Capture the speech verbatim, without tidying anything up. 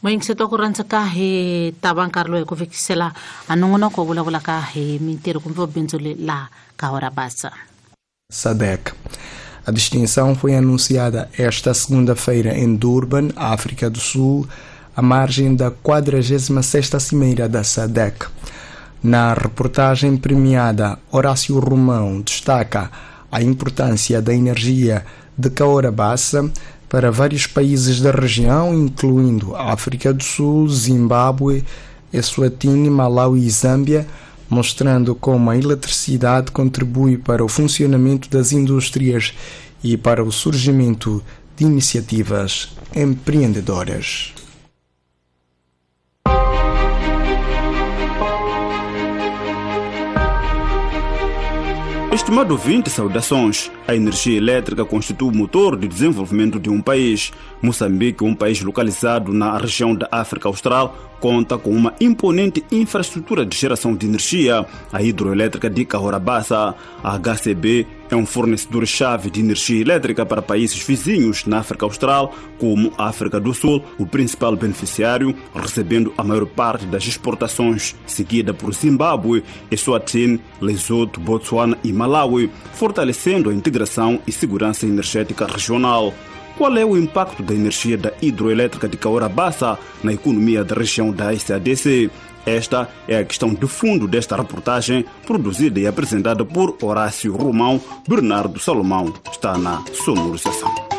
Moing se toku ransa ka he tabang Carlo e ko fikisela anongono ko wala wala ka he mintero com benzole lá Cahora Bassa. S A D E C. A distinção foi anunciada esta segunda-feira em Durban, África do Sul, à margem da quadragésima sexta Cimeira da S A D E C. Na reportagem premiada, Horácio Romão destaca a importância da energia de Cahora Bassa para vários países da região, incluindo África do Sul, Zimbábue, Eswatini, Malawi e Zâmbia, mostrando como a eletricidade contribui para o funcionamento das indústrias e para o surgimento de iniciativas empreendedoras. Estimado ouvinte, saudações. A energia elétrica constitui o motor de desenvolvimento de um país. Moçambique, um país localizado na região da África Austral, conta com uma imponente infraestrutura de geração de energia, a hidroelétrica de Cahora Bassa. A H C B é um fornecedor-chave de energia elétrica para países vizinhos na África Austral, como a África do Sul, o principal beneficiário, recebendo a maior parte das exportações, seguida por Zimbábue, Eswatini, Lesoto, Botsuana e Malawi, fortalecendo a integração e segurança energética regional. Qual é o impacto da energia da hidroelétrica de Cahora Bassa na economia da região da S A D C? Esta é a questão de fundo desta reportagem, produzida e apresentada por Horácio Romão. Bernardo Salomão está na sonorização.